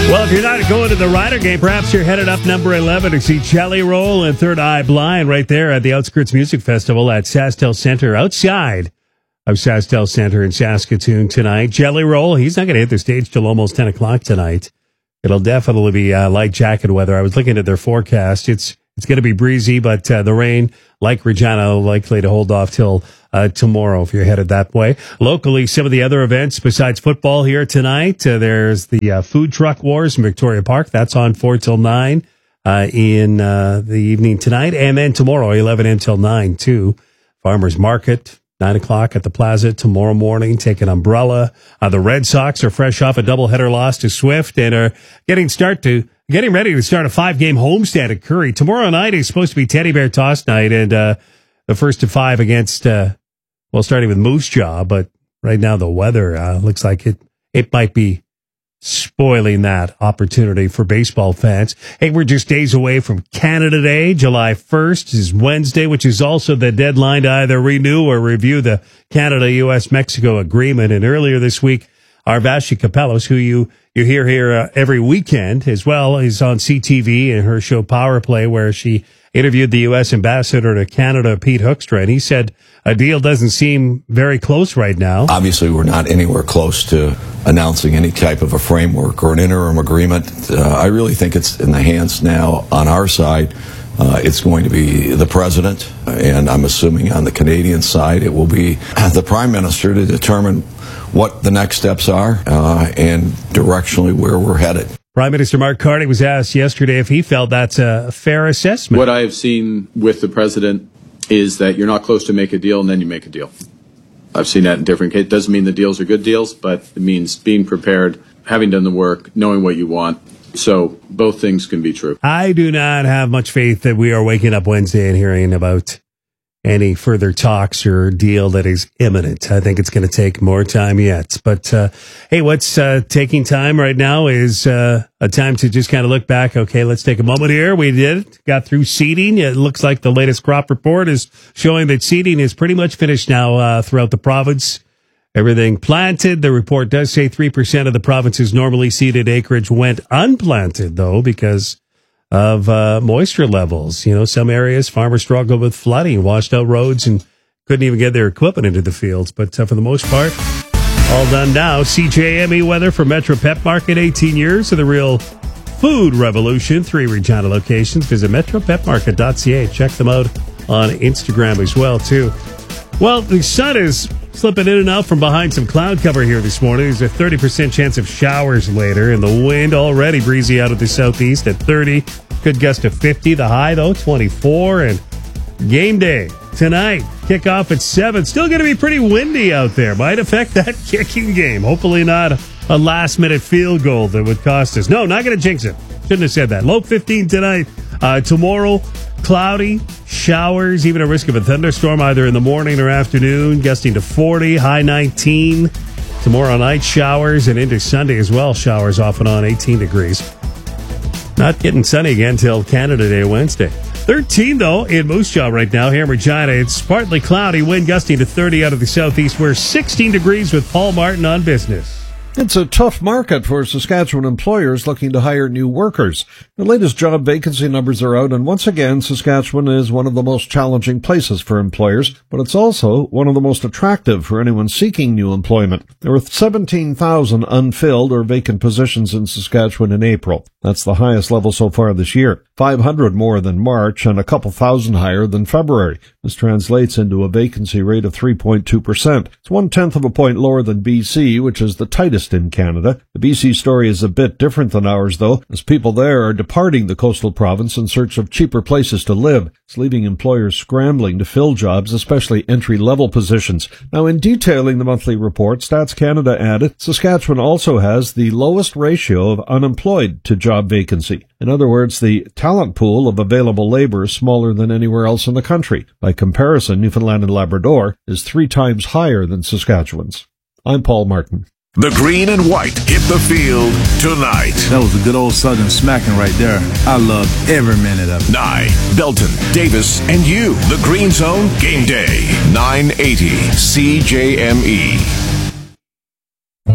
Well, if you're not going to the Rider game, perhaps you're headed up number 11 to see Jelly Roll and Third Eye Blind right there at the Outskirts Music Festival at SaskTel Center, outside of SaskTel Center in Saskatoon tonight. Jelly Roll, he's not going to hit the stage till almost 10 o'clock tonight. It'll definitely be light jacket weather. I was looking at their forecast. It's going to be breezy, but the rain, like Regina, likely to hold off till tomorrow if you're headed that way. Locally, some of the other events besides football here tonight, there's the Food Truck Wars in Victoria Park. That's on 4 till 9 in the evening tonight. And then tomorrow, 11 until 9 too. Farmers Market, 9 o'clock at the Plaza tomorrow morning. Take an umbrella. The Red Sox are fresh off a doubleheader loss to Swift and are getting ready to start a 5-game homestand at Currie. Tomorrow night is supposed to be Teddy Bear Toss night, and the first of 5 against, starting with Moose Jaw, but right now the weather looks like it might be spoiling that opportunity for baseball fans. Hey, we're just days away from Canada Day. July 1st is Wednesday, which is also the deadline to either renew or review the Canada-U.S.-Mexico agreement. And earlier this week, Arvashi Capellos, who you hear here every weekend as well, is on CTV in her show Power Play, where she interviewed the U.S. ambassador to Canada, Pete Hoekstra, and he said a deal doesn't seem very close right now. Obviously, we're not anywhere close to announcing any type of a framework or an interim agreement. I really think it's in the hands now on our side. It's going to be the president, and I'm assuming on the Canadian side it will be the prime minister to determine what the next steps are and directionally where we're headed. Prime Minister Mark Carney was asked yesterday if he felt that's a fair assessment. What I have seen with the president is that you're not close to make a deal and then you make a deal. I've seen that in different cases. It doesn't mean the deals are good deals, but it means being prepared, having done the work, knowing what you want. So both things can be true. I do not have much faith that we are waking up Wednesday and hearing about any further talks or deal that is imminent. I think it's going to take more time yet. But, hey, what's taking time right now is a time to just kind of look back. Okay, let's take a moment here. We got through seeding. It looks like the latest crop report is showing that seeding is pretty much finished now throughout the province. Everything planted. The report does say 3% of the province's normally seeded acreage went unplanted, though, because of moisture levels. You know, some areas farmers struggled with flooding, washed out roads, and couldn't even get their equipment into the fields. But for the most part, all done now. CJME weather for Metro Pet Market, 18 years of the real food revolution. 3 Regina locations. Visit metropetmarket.ca. Check them out on Instagram as well, too. Well, the sun is slipping in and out from behind some cloud cover here this morning. There's a 30% chance of showers later, and the wind already breezy out of the southeast at 30. Could gust to 50. The high, though, 24. And game day tonight. Kickoff at 7. Still going to be pretty windy out there. Might affect that kicking game. Hopefully not a last-minute field goal that would cost us. No, not going to jinx it. Shouldn't have said that. Low 15 tonight. Tomorrow, cloudy, showers, even a risk of a thunderstorm either in the morning or afternoon, gusting to 40, high 19. Tomorrow night, showers, and into Sunday as well, showers off and on, 18 degrees. Not getting sunny again till Canada Day Wednesday. 13, though, in Moose Jaw right now, here in Regina. It's partly cloudy, wind gusting to 30 out of the southeast. We're 16 degrees with Paul Martin on business. It's a tough market for Saskatchewan employers looking to hire new workers. The latest job vacancy numbers are out, and once again, Saskatchewan is one of the most challenging places for employers, but it's also one of the most attractive for anyone seeking new employment. There were 17,000 unfilled or vacant positions in Saskatchewan in April. That's the highest level so far this year. 500 more than March and a couple thousand higher than February. This translates into a vacancy rate of 3.2%. It's 1/10 of a point lower than BC, which is the tightest in Canada. The BC story is a bit different than ours, though, as people there are departing the coastal province in search of cheaper places to live. It's leaving employers scrambling to fill jobs, especially entry-level positions. Now, in detailing the monthly report, Stats Canada added, Saskatchewan also has the lowest ratio of unemployed to job vacancy. In other words, the talent pool of available labor is smaller than anywhere else in the country. By comparison, Newfoundland and Labrador is 3 times higher than Saskatchewan's. I'm Paul Martin. The green and white hit the field tonight. That was a good old Southern smacking right there. I loved every minute of it. Nye, Belton, Davis, and you. The Green Zone Game Day. 980 CJME.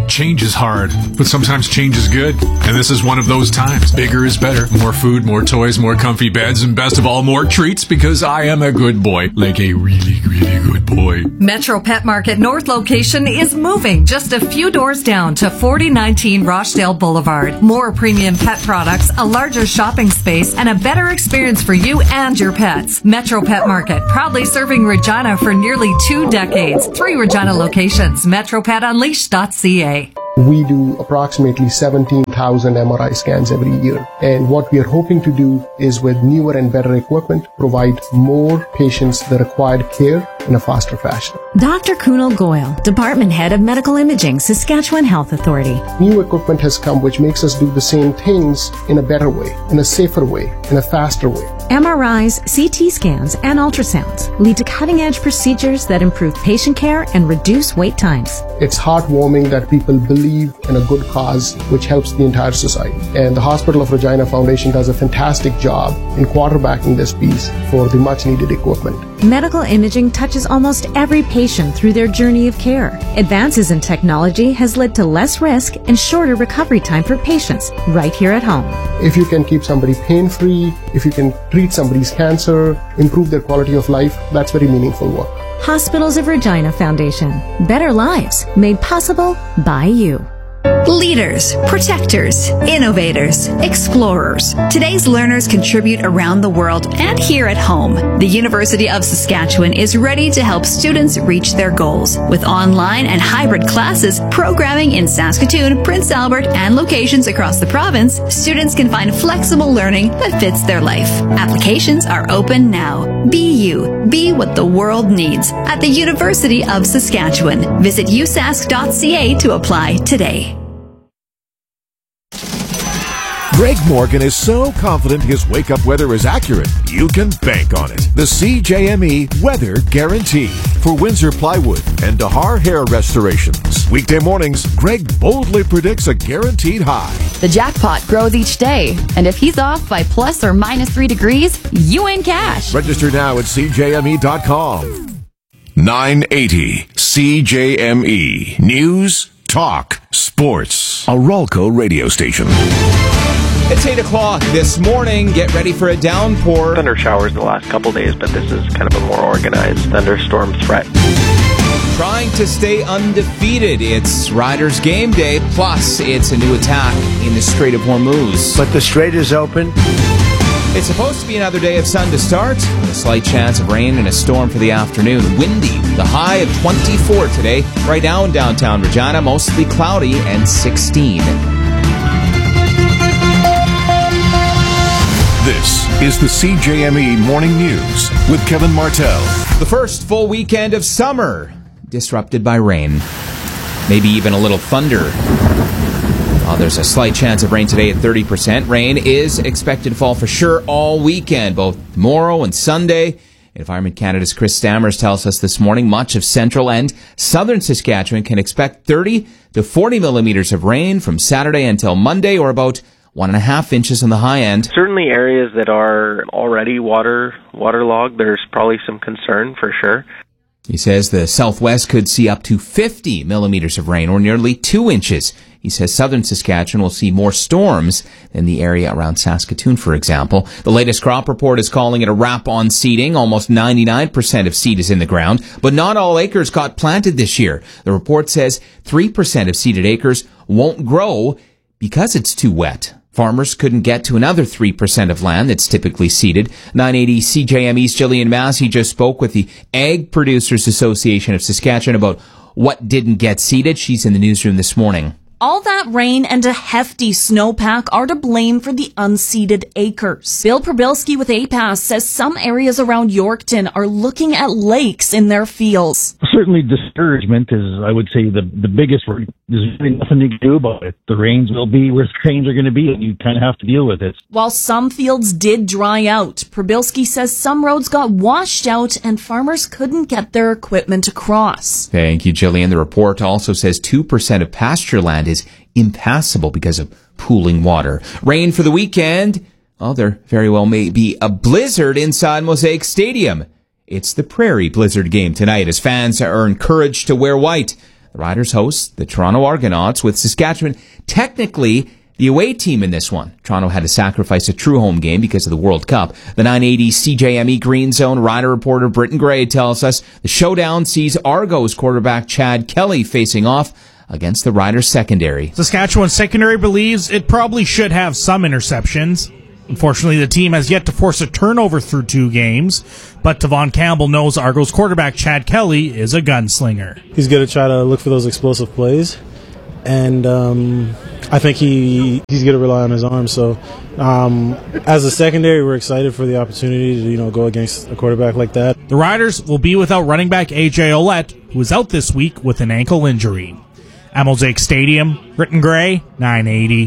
Change is hard, but sometimes change is good. And this is one of those times. Bigger is better. More food, more toys, more comfy beds, and best of all, more treats because I am a good boy. Like a really, really good boy. Metro Pet Market North location is moving just a few doors down to 4019 Rochdale Boulevard. More premium pet products, a larger shopping space, and a better experience for you and your pets. Metro Pet Market, proudly serving Regina for nearly 2 decades. 3 Regina locations. MetroPetUnleashed.ca. We do approximately 17,000 MRI scans every year. And what we are hoping to do is with newer and better equipment, provide more patients the required care in a faster fashion. Dr. Kunal Goyal, Department Head of Medical Imaging, Saskatchewan Health Authority. New equipment has come which makes us do the same things in a better way, in a safer way, in a faster way. MRIs, CT scans, and ultrasounds lead to cutting-edge procedures that improve patient care and reduce wait times. It's heartwarming that people believe in a good cause which helps the entire society. And the Hospital of Regina Foundation does a fantastic job in quarterbacking this piece for the much-needed equipment. Medical imaging touches almost every patient through their journey of care. Advances in technology has led to less risk and shorter recovery time for patients right here at home. If you can keep somebody pain-free, if you can treat somebody's cancer, improve their quality of life, that's very meaningful work. Hospitals of Regina Foundation. Better lives made possible by you. Leaders, protectors, innovators, explorers. Today's learners contribute around the world and here at home. The University of Saskatchewan is ready to help students reach their goals. With online and hybrid classes, programming in Saskatoon, Prince Albert, and locations across the province, students can find flexible learning that fits their life. Applications are open now. Be you. Be what the world needs at the University of Saskatchewan. Visit usask.ca to apply today. Greg Morgan is so confident his wake-up weather is accurate, you can bank on it. The CJME Weather Guarantee for Windsor Plywood and Dahar Hair Restorations. Weekday mornings, Greg boldly predicts a guaranteed high. The jackpot grows each day, and if he's off by plus or minus 3 degrees, you win cash. Register now at CJME.com. 980 CJME News, Talk, Sports. A Ralco radio station. It's 8 o'clock this morning. Get ready for a downpour. Thunder showers the last couple days, but this is kind of a more organized thunderstorm threat. Trying to stay undefeated. It's Riders Game Day, plus it's a new attack in the Strait of Hormuz. But the strait is open. It's supposed to be another day of sun to start, with a slight chance of rain and a storm for the afternoon. Windy, the high of 24 today. Right now in downtown Regina, mostly cloudy and 16. This is the CJME Morning News with Kevin Martell. The first full weekend of summer, disrupted by rain. Maybe even a little thunder. Well, there's a slight chance of rain today at 30%. Rain is expected to fall for sure all weekend, both tomorrow and Sunday. Environment Canada's Chris Stammers tells us this morning much of central and southern Saskatchewan can expect 30 to 40 millimeters of rain from Saturday until Monday, or about 1.5 inches on the high end. Certainly areas that are already waterlogged, there's probably some concern for sure. He says the southwest could see up to 50 millimeters of rain, or nearly 2 inches. He says southern Saskatchewan will see more storms than the area around Saskatoon, for example. The latest crop report is calling it a wrap on seeding. Almost 99% of seed is in the ground, but not all acres got planted this year. The report says 3% of seeded acres won't grow because it's too wet. Farmers couldn't get to another 3% of land that's typically seeded. 980 CJME's Jillian Massey just spoke with the Ag Producers Association of Saskatchewan about what didn't get seeded. She's in the newsroom this morning. All that rain and a hefty snowpack are to blame for the unseeded acres. Bill Probilski with APAS says some areas around Yorkton are looking at lakes in their fields. Certainly discouragement is, I would say, the biggest word. There's really nothing you can do about it. The rains will be where the rains are going to be, and you kind of have to deal with it. While some fields did dry out, Probilski says some roads got washed out and farmers couldn't get their equipment across. Thank you, Jillian. The report also says 2% of pasture land is impassable because of pooling water. Rain for the weekend. Well, there very well may be a blizzard inside Mosaic Stadium. It's the Prairie Blizzard game tonight as fans are encouraged to wear white. The Riders host the Toronto Argonauts, with Saskatchewan technically the away team in this one. Toronto had to sacrifice a true home game because of the World Cup. The 980 CJME Green Zone Rider reporter Britton Gray tells us the showdown sees Argos quarterback Chad Kelly facing off against the Riders secondary. Saskatchewan secondary believes it probably should have some interceptions. Unfortunately, the team has yet to force a turnover through 2 games, but Tavon Campbell knows Argos quarterback Chad Kelly is a gunslinger. He's going to try to look for those explosive plays, and I think he's going to rely on his arm. So as a secondary, we're excited for the opportunity to go against a quarterback like that. The Riders will be without running back A.J. Ouellette, who is out this week with an ankle injury. At Mosaic Stadium, Britton Gray, 980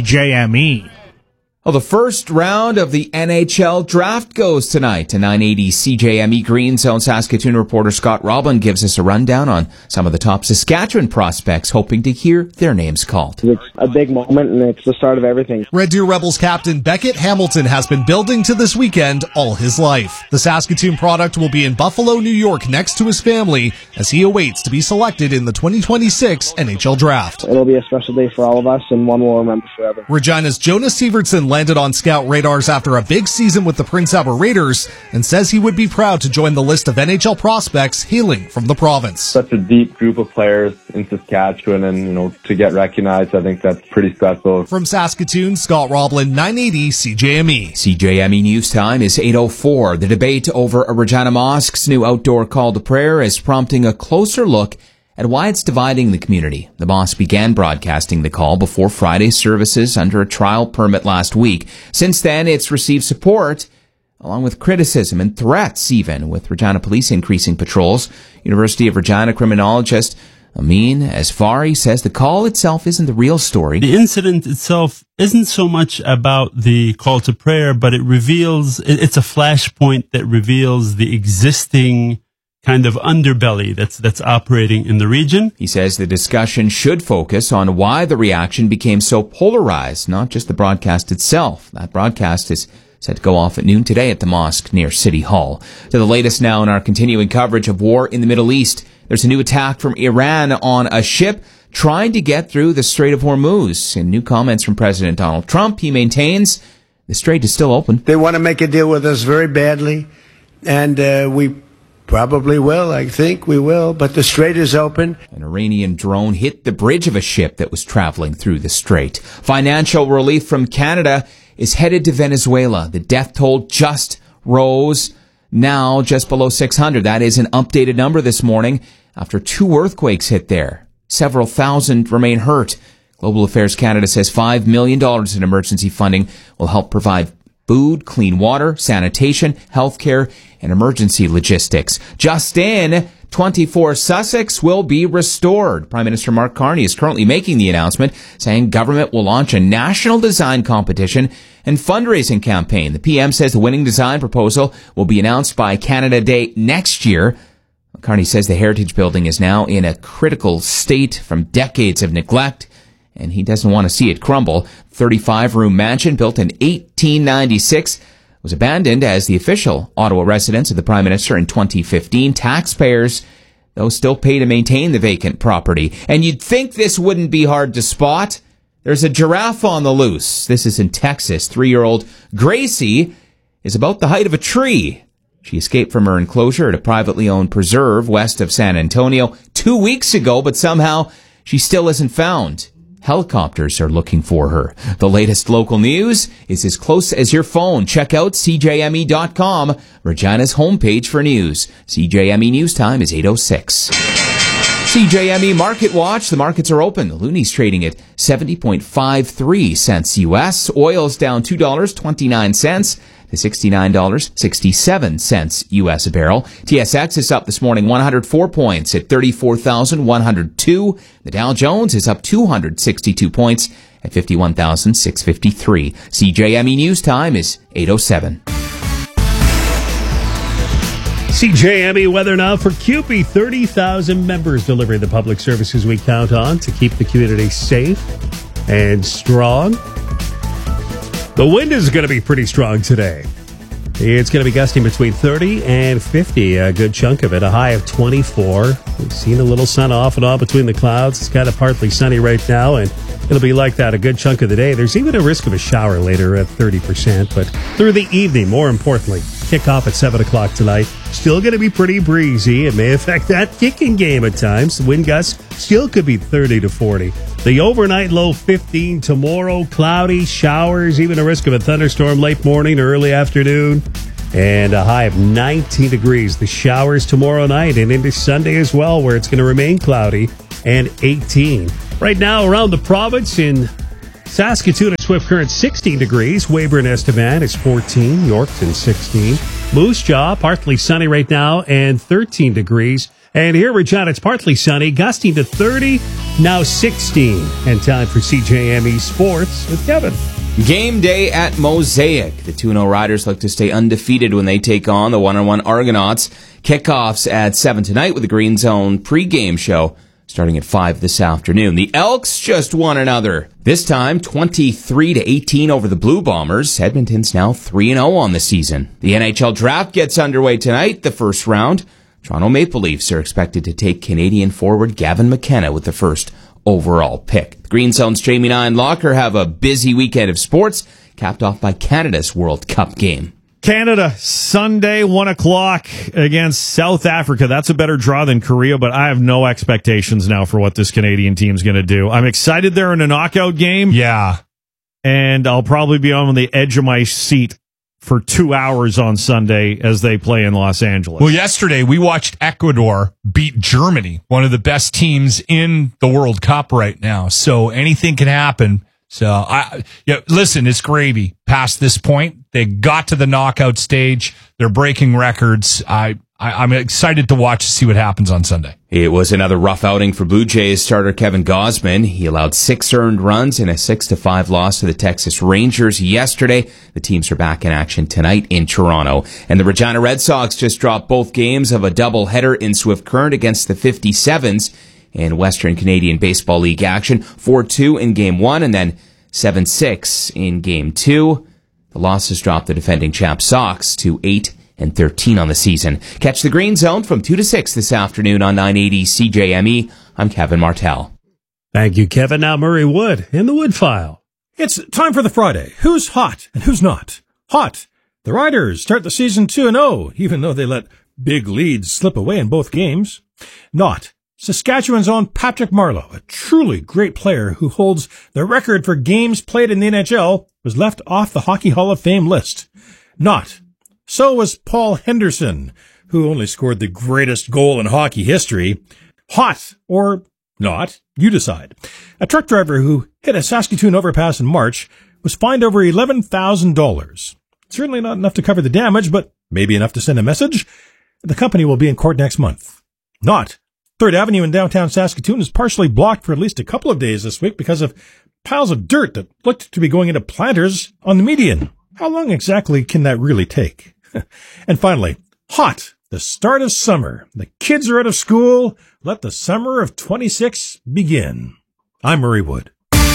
CJME. Well, the first round of the NHL draft goes tonight. To 980 CJME Green Zone Saskatoon reporter Scott Roblin gives us a rundown on some of the top Saskatchewan prospects, hoping to hear their names called. It's a big moment, and it's the start of everything. Red Deer Rebels captain Beckett Hamilton has been building to this weekend all his life. The Saskatoon product will be in Buffalo, New York, next to his family, as he awaits to be selected in the 2026 NHL draft. It'll be a special day for all of us, and one we'll remember forever. Regina's Jonas Sievertson landed on scout radars after a big season with the Prince Albert Raiders and says he would be proud to join the list of NHL prospects hailing from the province. Such a deep group of players in Saskatchewan, and to get recognized, I think that's pretty special. From Saskatoon, Scott Roblin, 980 CJME. CJME News Time is 8:04. The debate over a Regina Mosque's new outdoor call to prayer is prompting a closer look at why it's dividing the community. The mosque began broadcasting the call before Friday's services under a trial permit last week. Since then, it's received support, along with criticism and threats even, with Regina Police increasing patrols. University of Regina criminologist Amin Asfari says the call itself isn't the real story. The incident itself isn't so much about the call to prayer, but it's a flashpoint that reveals the existing kind of underbelly that's operating in the region. He says the discussion should focus on why the reaction became so polarized, not just the broadcast itself. That broadcast is set to go off at noon today at the mosque near City Hall. To the latest now in our continuing coverage of war in the Middle East. There's a new attack from Iran on a ship trying to get through the Strait of Hormuz. In new comments from President Donald Trump, he maintains the strait is still open. They want to make a deal with us very badly, and we probably will. I think we will, but the strait is open. An Iranian drone hit the bridge of a ship that was traveling through the strait. Financial relief from Canada is headed to Venezuela. The death toll just rose, now just below 600. That is an updated number this morning after 2 earthquakes hit there. Several thousand remain hurt. Global Affairs Canada says $5 million in emergency funding will help provide food, clean water, sanitation, healthcare, and emergency logistics. Just in, 24 Sussex will be restored. Prime Minister Mark Carney is currently making the announcement, saying government will launch a national design competition and fundraising campaign. The PM says the winning design proposal will be announced by Canada Day next year. Carney says the heritage building is now in a critical state from decades of neglect, and he doesn't want to see it crumble. 35-room mansion built in 1896 was abandoned as the official Ottawa residence of the Prime Minister in 2015. Taxpayers, though, still pay to maintain the vacant property. And you'd think this wouldn't be hard to spot. There's a giraffe on the loose. This is in Texas. 3-year-old Gracie is about the height of a tree. She escaped from her enclosure at a privately owned preserve west of San Antonio 2 weeks ago, but somehow she still isn't found. Helicopters are looking for her. The latest local news is as close as your phone. Check out CJME.com, Regina's homepage for news. CJME News Time is 8:06. CJME Market Watch. The markets are open. The Looney's trading at 70.53 cents U.S. Oil's down $2.29 to $69.67 U.S. a barrel. TSX is up this morning 104 points at 34,102. The Dow Jones is up 262 points at 51,653. CJME News Time is 8:07. CJME weather now for CUPE. 30,000 members delivering the public services we count on to keep the community safe and strong. The wind is going to be pretty strong today. It's going to be gusting between 30 and 50, a good chunk of it, a high of 24. We've seen a little sun off and on between the clouds. It's kind of partly sunny right now, and it'll be like that a good chunk of the day. There's even a risk of a shower later at 30%, but through the evening, more importantly, kickoff at 7 o'clock tonight. Still going to be pretty breezy. It may affect that kicking game at times. The wind gusts still could be 30 to 40. The overnight low 15 tomorrow. Cloudy, showers, even a risk of a thunderstorm late morning, early afternoon. And a high of 19 degrees. The showers tomorrow night and into Sunday as well, where it's going to remain cloudy, and 18. Right now around the province in Saskatoon and Swift Current, 16 degrees. Weyburn Estevan is 14. Yorkton, 16. Moose Jaw, partly sunny right now, and 13 degrees. And here, Regina, it's partly sunny, gusting to 30, now 16. And time for CJME Sports with Kevin. Game day at Mosaic. The 2-0 Riders look to stay undefeated when they take on the 1-1 Argonauts. Kickoffs at 7 tonight with the Green Zone pregame show starting at 5 this afternoon. The Elks just won another. This time 23-18 over the Blue Bombers. Edmonton's now 3-0 on the season. The NHL draft gets underway tonight, the first round. Toronto Maple Leafs are expected to take Canadian forward Gavin McKenna with the first overall pick. The Green Zone's Jamie Nine Locker have a busy weekend of sports, capped off by Canada's World Cup game. Canada, Sunday, 1 o'clock against South Africa. That's a better draw than Korea, but I have no expectations now for what this Canadian team's going to do. I'm excited they're in a knockout game. Yeah. And I'll probably be on the edge of my seat for 2 hours on Sunday as they play in Los Angeles. Well, yesterday we watched Ecuador beat Germany, one of the best teams in the World Cup right now. So anything can happen. So, listen, it's gravy past this point. They got to the knockout stage. They're breaking records. I'm excited to watch to see what happens on Sunday. It was another rough outing for Blue Jays starter Kevin Gausman. He allowed 6 earned runs in a 6-5 loss to the Texas Rangers yesterday. The teams are back in action tonight in Toronto. And the Regina Red Sox just dropped both games of a doubleheader in Swift Current against the 57s in Western Canadian Baseball League action. 4-2 in Game 1 and then 7-6 in Game 2. The losses dropped the defending champ Sox to 8-13 on the season. Catch the Green Zone from 2 to 6 this afternoon on 980 CJME. I'm Kevin Martell. Thank you, Kevin. Now Murray Wood in the Wood File. It's time for the Friday. Who's hot and who's not? Hot. The Riders start the season 2-0, even though they let big leads slip away in both games. Not. Saskatchewan's own Patrick Marleau, a truly great player who holds the record for games played in the NHL, was left off the Hockey Hall of Fame list. Not. So was Paul Henderson, who only scored the greatest goal in hockey history. Hot or not, you decide. A truck driver who hit a Saskatoon overpass in March was fined over $11,000. Certainly not enough to cover the damage, but maybe enough to send a message. The company will be in court next month. Not. 3rd Avenue in downtown Saskatoon is partially blocked for at least a couple of days this week because of piles of dirt that looked to be going into planters on the median. How long exactly can that really take? And finally, hot. The start of summer. The kids are out of school. Let the summer of 26 begin. I'm Murray Wood.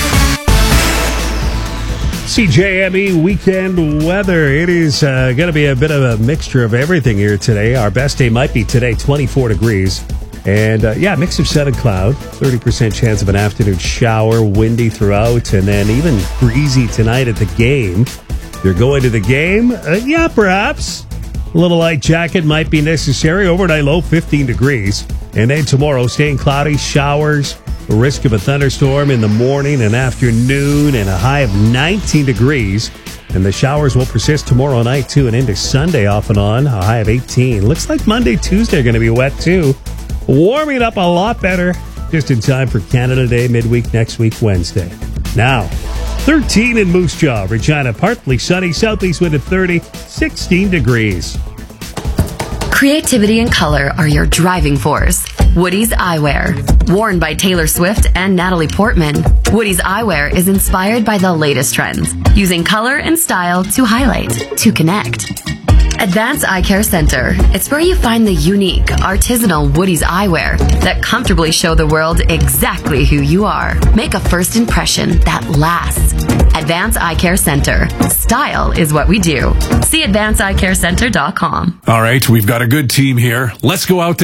CJME weekend weather. It is going to be a bit of a mixture of everything here today. Our best day might be today, 24 degrees. And, mix of sun and cloud. 30% chance of an afternoon shower, windy throughout, and then even breezy tonight at the game. If you're going to the game, perhaps. A little light jacket might be necessary. Overnight low, 15 degrees. And then tomorrow, staying cloudy, showers, a risk of a thunderstorm in the morning and afternoon, and a high of 19 degrees. And the showers will persist tomorrow night, too, and into Sunday off and on, a high of 18. Looks like Monday, Tuesday are going to be wet, too. Warming up a lot better just in time for Canada Day midweek next week, Wednesday. Now, 13 in Moose Jaw, Regina, partly sunny, southeast wind at 30, 16 degrees. Creativity and color are your driving force. Woody's Eyewear. Worn by Taylor Swift and Natalie Portman, Woody's Eyewear is inspired by the latest trends, using color and style to highlight, to connect. Advanced Eye Care Center. It's where you find the unique, artisanal Woody's eyewear that comfortably show the world exactly who you are. Make a first impression that lasts. Advanced Eye Care Center. Style is what we do. See AdvancedEyeCareCenter.com. All right, we've got a good team here. Let's go out there,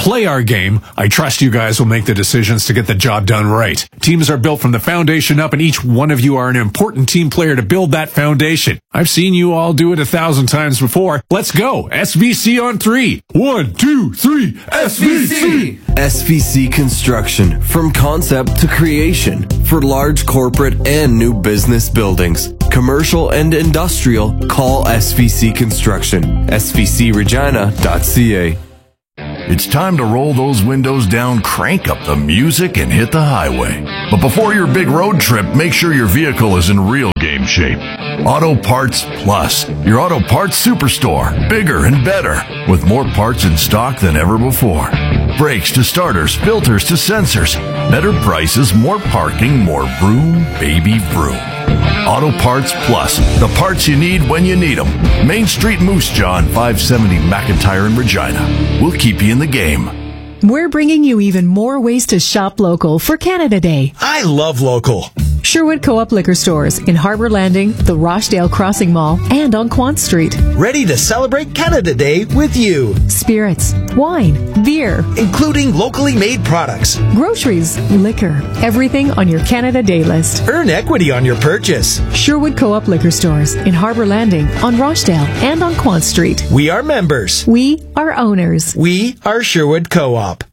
Play our game. I trust you guys will make the decisions to get the job done right. Teams are built from the foundation up, and each one of you are an important team player to build that foundation. I've seen you all do it 1,000 times before. Let's go. SVC on 3. 1, 2, 3. SVC! SVC Construction. From concept to creation. For large corporate and new business buildings. Commercial and industrial, call SVC Construction. svcregina.ca. It's time to roll those windows down, crank up the music, and hit the highway. But before your big road trip, make sure your vehicle is in real game shape. Auto Parts Plus, your auto parts superstore. Bigger and better, with more parts in stock than ever before. Brakes to starters, filters to sensors. Better prices, more parking, more vroom, baby vroom. Auto Parts Plus, the parts you need when you need them. Main Street Moose Jaw on 570 McIntyre in Regina. We'll keep you in the game. We're bringing you even more ways to shop local for Canada Day. I love local. Sherwood Co-op Liquor Stores in Harbour Landing, the Rochdale Crossing Mall, and on Quant Street. Ready to celebrate Canada Day with you. Spirits, wine, beer, including locally made products, groceries, liquor, everything on your Canada Day list. Earn equity on your purchase. Sherwood Co-op Liquor Stores in Harbour Landing, on Rochdale, and on Quant Street. We are members. We are owners. We are Sherwood Co-op.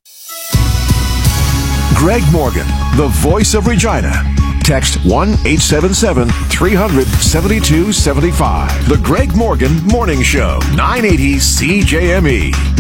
Greg Morgan, the voice of Regina. Text 1-877-300-7275. The Greg Morgan Morning Show, 980 CJME.